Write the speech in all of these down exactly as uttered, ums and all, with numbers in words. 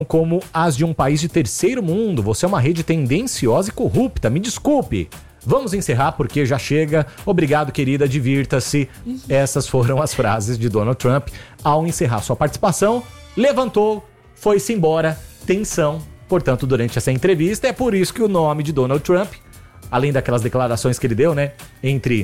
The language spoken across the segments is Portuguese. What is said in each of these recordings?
como as de um país de terceiro mundo. Você é uma rede tendenciosa e corrupta. Me desculpe. Vamos encerrar porque já chega. Obrigado, querida, divirta-se. Essas foram as frases de Donald Trump ao encerrar sua participação. Levantou, foi-se embora. Tensão, portanto, durante essa entrevista. É por isso que o nome de Donald Trump, além daquelas declarações que ele deu, né, entre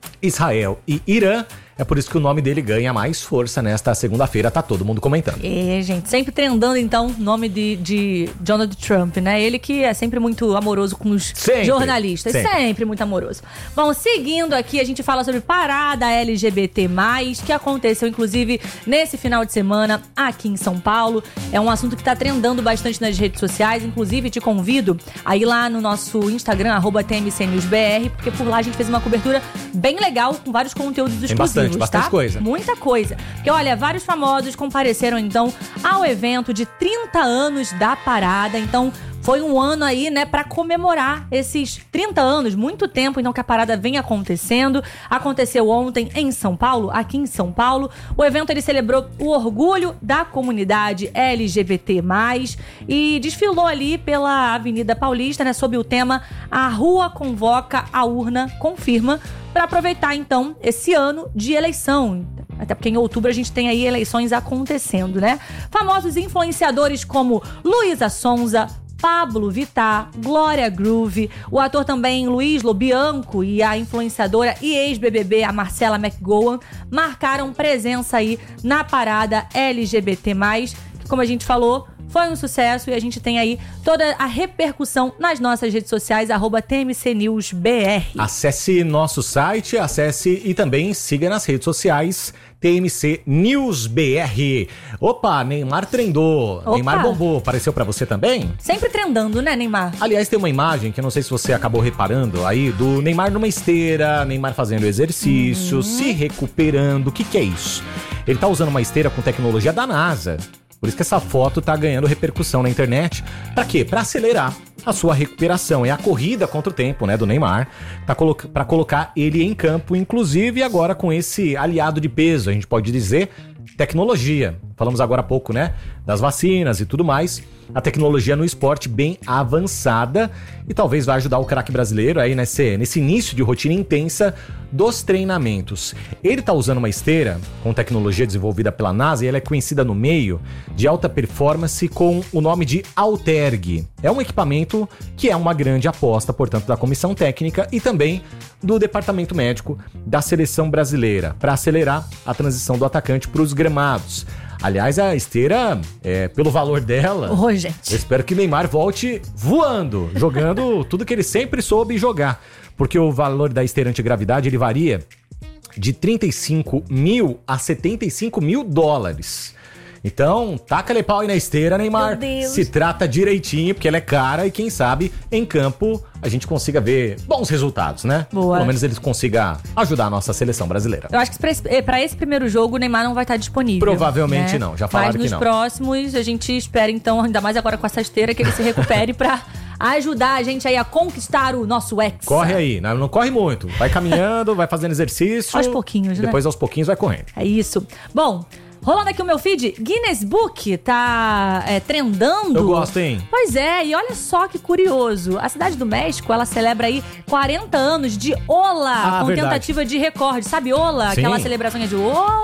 Israel e Irã, é por isso que o nome dele ganha mais força nesta segunda-feira, tá todo mundo comentando. É, gente, sempre trendando, então, o nome de, de Donald Trump, né? Ele que é sempre muito amoroso com os sempre, jornalistas, sempre. sempre muito amoroso. Bom, seguindo aqui, a gente fala sobre parada L G B T mais, que aconteceu, inclusive, nesse final de semana aqui em São Paulo. É um assunto que tá trendando bastante nas redes sociais, inclusive te convido a ir lá no nosso Instagram, arroba T M C News B R, porque por lá a gente fez uma cobertura bem legal, com vários conteúdos exclusivos. Bastante. Bastante tá? coisa. Muita coisa. Porque, olha, vários famosos compareceram, então, ao evento de trinta anos da parada. Então, foi um ano aí, né, pra comemorar esses trinta anos, muito tempo, então, que a parada vem acontecendo. Aconteceu ontem em São Paulo, aqui em São Paulo. O evento, ele celebrou o orgulho da comunidade L G B T mais, e desfilou ali pela Avenida Paulista, né, sob o tema A Rua Convoca, a Urna Confirma, para aproveitar, então, esse ano de eleição. Até porque em outubro a gente tem aí eleições acontecendo, né? Famosos influenciadores como Luísa Sonza, Pablo Vittar, Glória Groove, o ator também Luiz Lobianco e a influenciadora e ex-B B B, a Marcela McGowan, marcaram presença aí na parada L G B T mais, que, como a gente falou, foi um sucesso, e a gente tem aí toda a repercussão nas nossas redes sociais, arroba T M C News B R. Acesse nosso site, acesse e também siga nas redes sociais T M C News B R. Opa, Neymar trendou, Opa. Neymar bombou, apareceu pra você também? Sempre trendando, né, Neymar? Aliás, tem uma imagem que eu não sei se você acabou reparando aí, do Neymar numa esteira, Neymar fazendo exercício, uhum. se recuperando. O que que é isso? Ele tá usando uma esteira com tecnologia da NASA. Por isso que essa foto tá ganhando repercussão na internet. Pra quê? Pra acelerar a sua recuperação. É a corrida contra o tempo, né, do Neymar, tá colo- pra colocar ele em campo, inclusive agora com esse aliado de peso, a gente pode dizer, tecnologia. Falamos agora há pouco, né, das vacinas e tudo mais. A tecnologia no esporte bem avançada e talvez vai ajudar o craque brasileiro aí nesse, nesse início de rotina intensa dos treinamentos. Ele tá usando uma esteira com tecnologia desenvolvida pela NASA e ela é conhecida no meio de alta performance com o nome de Alterg. É um equipamento que é uma grande aposta, portanto, da comissão técnica e também do departamento médico da seleção brasileira para acelerar a transição do atacante para os gramados. Aliás, a esteira, é, pelo valor dela, Oi, gente. eu espero que Neymar volte voando, jogando tudo que ele sempre soube jogar. Porque o valor da esteira antigravidade, ele varia de trinta e cinco mil a setenta e cinco mil dólares. Então, taca-lhe pau aí na esteira, Neymar. Meu Deus. Se trata direitinho, porque ela é cara e quem sabe, em campo, a gente consiga ver bons resultados, né? Boa. Pelo menos eles consigam ajudar a nossa seleção brasileira. Eu acho que pra esse, pra esse primeiro jogo o Neymar não vai estar disponível. Provavelmente né? não, já falaram que não. Mas não. nos próximos a gente espera, então, ainda mais agora com essa esteira, que ele se recupere pra ajudar a gente aí a conquistar o nosso ex. Corre aí, não, não corre muito. Vai caminhando, vai fazendo exercício. Aos pouquinhos, né? Depois aos pouquinhos vai correndo. É isso. Bom, rolando aqui o meu feed, Guinness Book tá é, trendando. Eu gosto, hein? Pois é, e olha só que curioso. A cidade do México, ela celebra aí quarenta anos de Ola, Ah, com verdade. tentativa de recorde. Sabe Ola? Sim. Aquela celebração de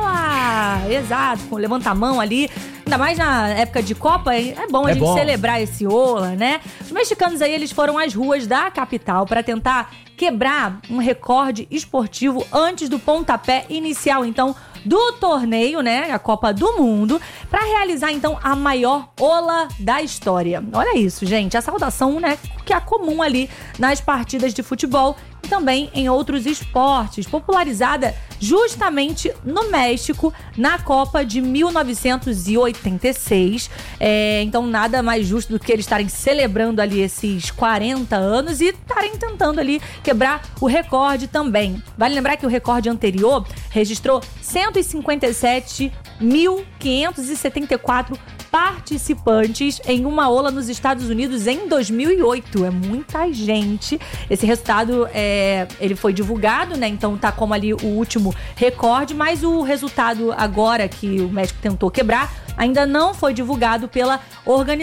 Ola! Exato, com levanta a mão ali. Ainda mais na época de Copa, é bom a É gente bom. celebrar esse Ola, né? Os mexicanos aí, eles foram às ruas da capital para tentar quebrar um recorde esportivo antes do pontapé inicial, então, do torneio, né, a Copa do Mundo, para realizar, então, a maior Ola da história. Olha isso, gente, a saudação, né, que é comum ali nas partidas de futebol e também em outros esportes, popularizada justamente no México, na Copa de mil novecentos e oitenta e seis. É, então, nada mais justo do que eles estarem celebrando ali esses quarenta anos e estarem tentando ali quebrar o recorde também. Vale lembrar que o recorde anterior registrou cento e cinquenta e sete mil quinhentos e setenta e quatro participantes em uma ola nos Estados Unidos em dois mil e oito. É muita gente. Esse resultado é, ele foi divulgado, né? Então tá como ali o último recorde, mas o resultado agora que o médico tentou quebrar ainda não foi divulgado pela organização.